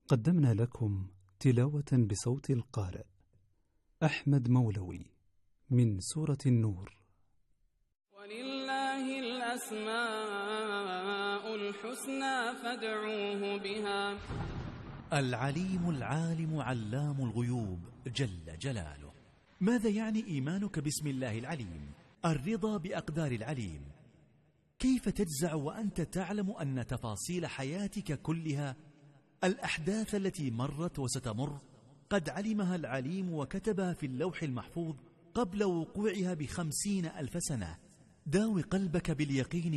قدمنا لكم تلاوة بصوت القارئ أحمد مولوي من سورة النور. ولله الأسماء الحسنى فادعوه بها. العليم العالم علام الغيوب جل جلاله. ماذا يعني إيمانك باسم الله العليم؟ الرضا بأقدار العليم. كيف تجزع وأنت تعلم أن تفاصيل حياتك كلها، الأحداث التي مرت وستمر، قد علمها العليم وكتبها في اللوح المحفوظ قبل وقوعها ب50,000 سنة. داوي قلبك باليقين